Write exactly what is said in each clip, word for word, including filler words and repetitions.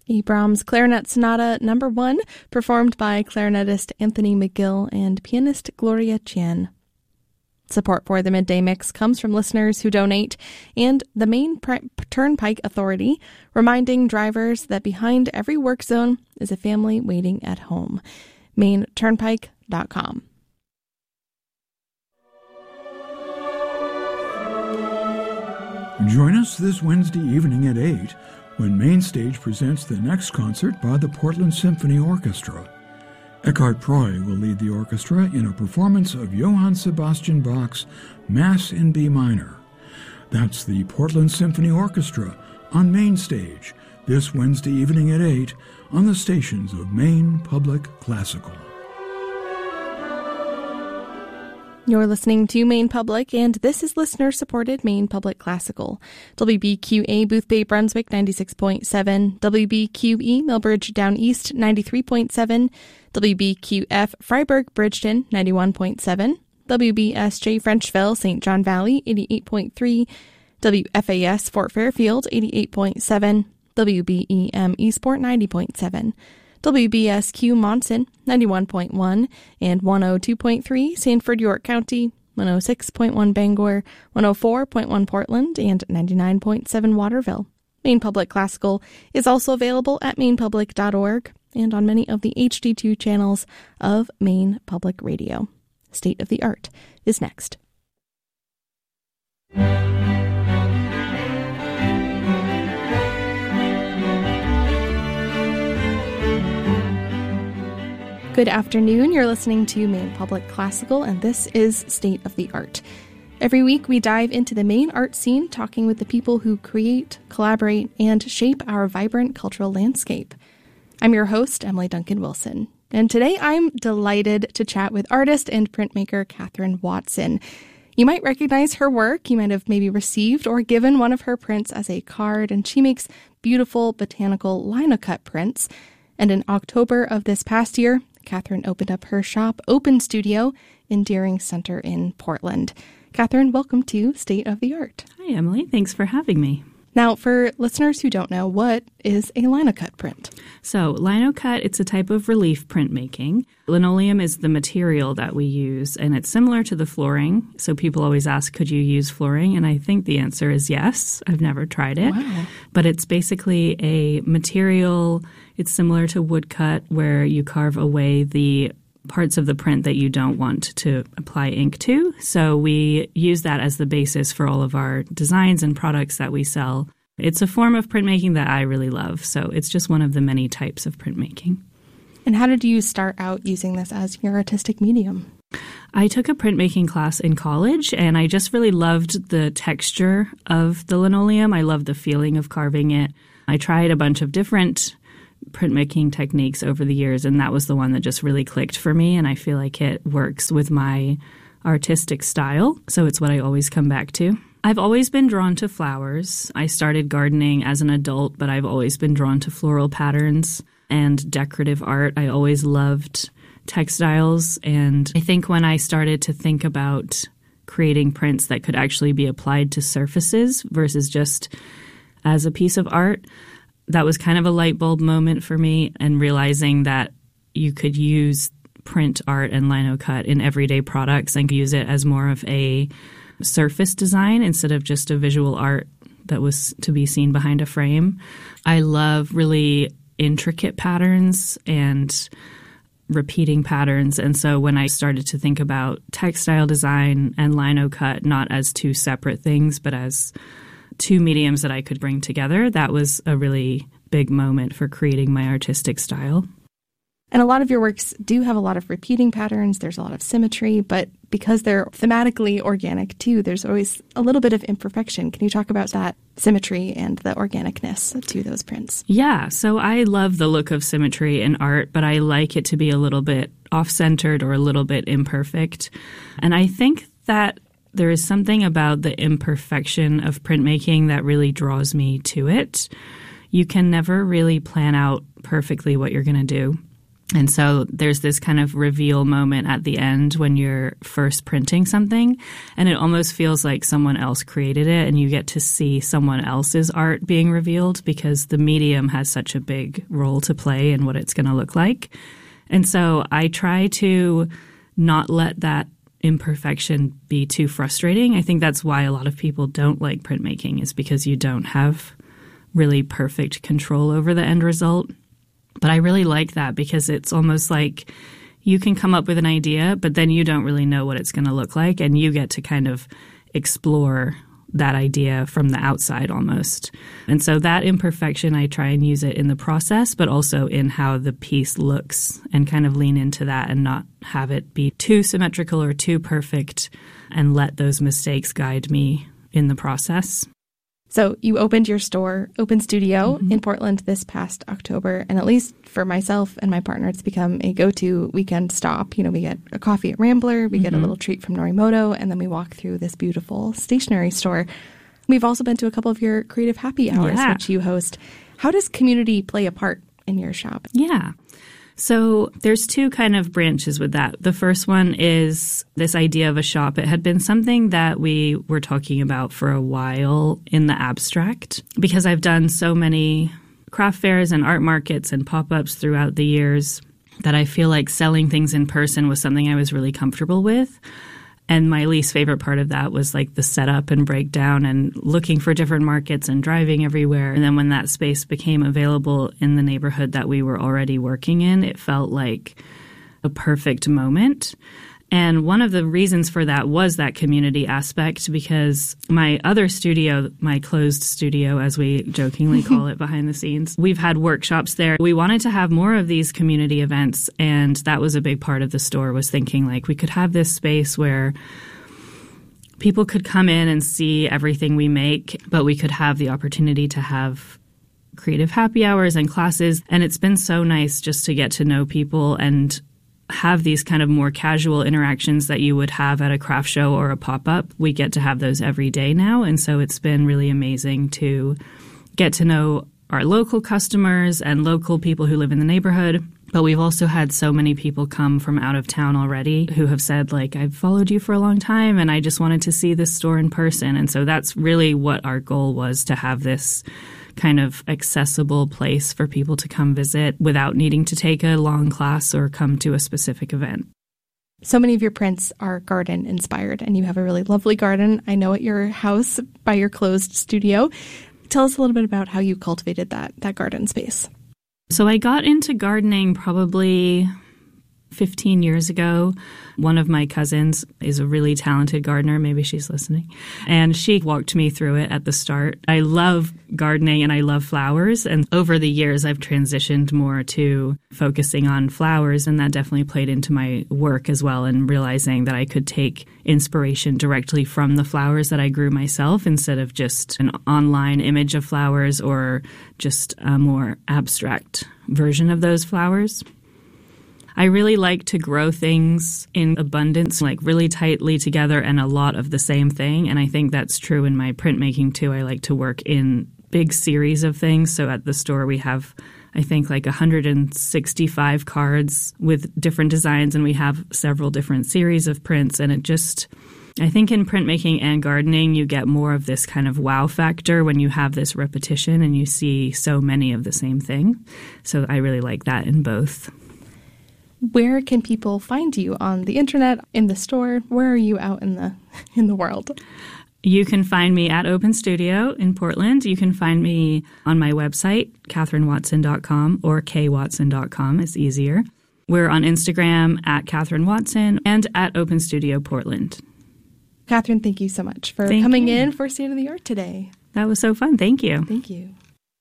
A Brahms Clarinet Sonata Number one, performed by clarinetist Anthony McGill and pianist Gloria Chien. Support for the Midday Mix comes from listeners who donate and the Maine Turnpike Authority, reminding drivers that behind every work zone is a family waiting at home. Maine Turnpike dot com. Join us this Wednesday evening at eight when Mainstage presents the next concert by the Portland Symphony Orchestra. Eckhart Proy will lead the orchestra in a performance of Johann Sebastian Bach's Mass in B minor. That's the Portland Symphony Orchestra on Mainstage this Wednesday evening at eight on the stations of Maine Public Classical. You're listening to Maine Public, and this is listener-supported Maine Public Classical. W B Q A Boothbay Brunswick ninety-six point seven, W B Q E Millbridge Down East ninety-three point seven, W B Q F Freiburg Bridgeton ninety-one point seven, W B S J Frenchville Saint John Valley eighty-eight point three, W F A S Fort Fairfield eighty-eight point seven, W B E M Eastport ninety point seven, W B S Q Monson ninety-one point one and one oh two point three Sanford, York County, one oh six point one Bangor, one oh four point one Portland, and ninety-nine point seven Waterville. Maine Public Classical is also available at maine public dot org and on many of the H D two channels of Maine Public Radio. State of the Art is next. Good afternoon. You're listening to Maine Public Classical, and this is State of the Art. Every week, we dive into the Maine art scene, talking with the people who create, collaborate, and shape our vibrant cultural landscape. I'm your host, Emily Duncan Wilson, and today I'm delighted to chat with artist and printmaker Catherine Watson. You might recognize her work. You might have maybe received or given one of her prints as a card, and she makes beautiful botanical linocut prints. And in October of this past year, Catherine opened up her shop, Open Studio, in Deering Center in Portland. Catherine, welcome to State of the Art. Hi, Emily. Thanks for having me. Now, for listeners who don't know, what is a linocut print? So, linocut, it's a type of relief printmaking. Linoleum is the material that we use, and it's similar to the flooring. So people always ask, could you use flooring? And I think the answer is yes. I've never tried it. Wow. But it's basically a material. It's similar to woodcut, where you carve away the parts of the print that you don't want to apply ink to. So we use that as the basis for all of our designs and products that we sell. It's a form of printmaking that I really love. So it's just one of the many types of printmaking. And how did you start out using this as your artistic medium? I took a printmaking class in college, and I just really loved the texture of the linoleum. I loved the feeling of carving it. I tried a bunch of different printmaking techniques over the years, and that was the one that just really clicked for me, and I feel like it works with my artistic style, so it's what I always come back to. I've always been drawn to flowers. I started gardening as an adult, but I've always been drawn to floral patterns and decorative art. I always loved textiles, and I think when I started to think about creating prints that could actually be applied to surfaces versus just as a piece of art, that was kind of a light bulb moment for me, and realizing that you could use print art and linocut in everyday products and use it as more of a surface design instead of just a visual art that was to be seen behind a frame. I love really intricate patterns and repeating patterns. And so when I started to think about textile design and linocut, not as two separate things, but as two mediums that I could bring together, that was a really big moment for creating my artistic style. And a lot of your works do have a lot of repeating patterns. There's a lot of symmetry, but because they're thematically organic too, there's always a little bit of imperfection. Can you talk about that symmetry and the organicness to those prints? Yeah, so I love the look of symmetry in art, but I like it to be a little bit off-centered or a little bit imperfect. And I think that there is something about the imperfection of printmaking that really draws me to it. You can never really plan out perfectly what you're going to do. And so there's this kind of reveal moment at the end when you're first printing something, and it almost feels like someone else created it and you get to see someone else's art being revealed because the medium has such a big role to play in what it's going to look like. And so I try to not let that imperfection be too frustrating. I think that's why a lot of people don't like printmaking, is because you don't have really perfect control over the end result. But I really like that because it's almost like you can come up with an idea, but then you don't really know what it's going to look like, and you get to kind of explore that idea from the outside almost. And so that imperfection, I try and use it in the process, but also in how the piece looks, and kind of lean into that and not have it be too symmetrical or too perfect, and let those mistakes guide me in the process. So you opened your store, Open Studio, mm-hmm. in Portland this past October. And at least for myself and my partner, it's become a go-to weekend stop. You know, we get a coffee at Rambler, we mm-hmm. get a little treat from Norimoto, and then we walk through this beautiful stationery store. We've also been to a couple of your creative happy hours, yeah. which you host. How does community play a part in your shop? Yeah. So there's two kind of branches with that. The first one is this idea of a shop. It had been something that we were talking about for a while in the abstract, because I've done so many craft fairs and art markets and pop-ups throughout the years that I feel like selling things in person was something I was really comfortable with. And my least favorite part of that was like the setup and breakdown and looking for different markets and driving everywhere. And then when that space became available in the neighborhood that we were already working in, it felt like a perfect moment. And one of the reasons for that was that community aspect, because my other studio, my closed studio, as we jokingly call it behind the scenes, we've had workshops there. We wanted to have more of these community events, and that was a big part of the store, was thinking like we could have this space where people could come in and see everything we make, but we could have the opportunity to have creative happy hours and classes. And it's been so nice just to get to know people and have these kind of more casual interactions that you would have at a craft show or a pop-up. We get to have those every day now. And so it's been really amazing to get to know our local customers and local people who live in the neighborhood. But we've also had so many people come from out of town already who have said, like, I've followed you for a long time and I just wanted to see this store in person. And so that's really what our goal was, to have this kind of accessible place for people to come visit without needing to take a long class or come to a specific event. So many of your prints are garden inspired, and you have a really lovely garden, I know, at your house by your closed studio. Tell us a little bit about how you cultivated that that garden space. So I got into gardening probably fifteen years ago. One of my cousins is a really talented gardener. Maybe she's listening. And she walked me through it at the start. I love gardening and I love flowers. And over the years, I've transitioned more to focusing on flowers. And that definitely played into my work as well, and realizing that I could take inspiration directly from the flowers that I grew myself, instead of just an online image of flowers or just a more abstract version of those flowers. I really like to grow things in abundance, like really tightly together, and a lot of the same thing. And I think that's true in my printmaking too. I like to work in big series of things. So at the store we have, I think, like one hundred sixty-five cards with different designs, and we have several different series of prints. And it just, I think in printmaking and gardening, you get more of this kind of wow factor when you have this repetition and you see so many of the same thing. So I really like that in both. Where can people find you? On the internet, in the store? Where are you out in the in the world? You can find me at Open Studio in Portland. You can find me on my website, catherine watson dot com, or k watson dot com. It's easier. We're on Instagram at Catherine Watson and at Open Studio Portland. Catherine, thank you so much for thank coming you. in for State of the Art today. That was so fun. Thank you. Thank you.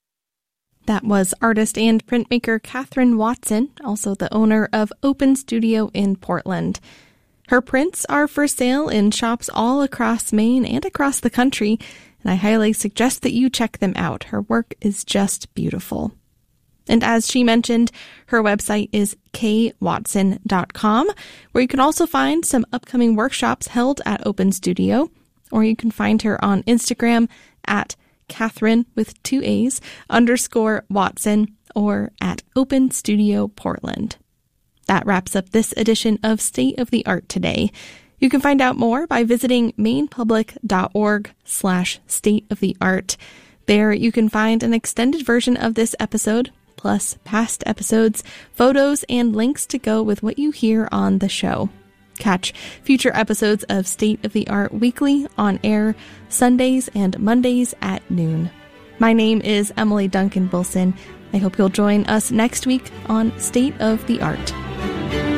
That was artist and printmaker Catherine Watson, also the owner of Open Studio in Portland. Her prints are for sale in shops all across Maine and across the country, and I highly suggest that you check them out. Her work is just beautiful. And as she mentioned, her website is k watson dot com, where you can also find some upcoming workshops held at Open Studio, or you can find her on Instagram at Catherine with two A's underscore Watson, or at Open Studio Portland. That wraps up this edition of State of the Art today. You can find out more by visiting mainepublic.org slash state of the art. There you can find an extended version of this episode, plus past episodes, photos, and links to go with what you hear on the show. Catch future episodes of State of the Art weekly on air Sundays and Mondays at noon. My name is Emily Duncan Wilson. I hope you'll join us next week on State of the Art.